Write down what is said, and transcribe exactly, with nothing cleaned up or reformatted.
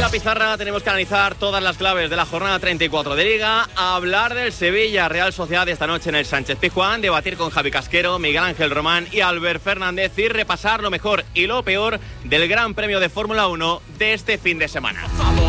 la pizarra tenemos que analizar todas las claves de la jornada treinta y cuatro de Liga, hablar del Sevilla Real Sociedad esta noche en el Sánchez Pizjuán, debatir con Javi Casquero, Miguel Ángel Román y Albert Fernández y repasar lo mejor y lo peor del Gran Premio de Fórmula uno de este fin de semana.